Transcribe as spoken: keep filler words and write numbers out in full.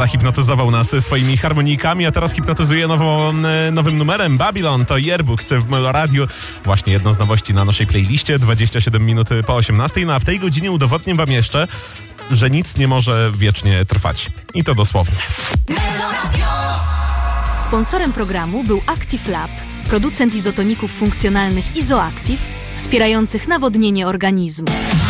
Zahipnotyzował nas swoimi harmonikami, a teraz hipnotyzuje nową, nowym numerem. Babylon to Yearbooks w Meloradiu. Właśnie jedno z nowości na naszej playliście. dwadzieścia siedem minut po osiemnastej. No a w tej godzinie udowodnię wam jeszcze, że nic nie może wiecznie trwać. I to dosłownie. Sponsorem programu był Active Lab, producent izotoników funkcjonalnych Izoactive, wspierających nawodnienie organizmu.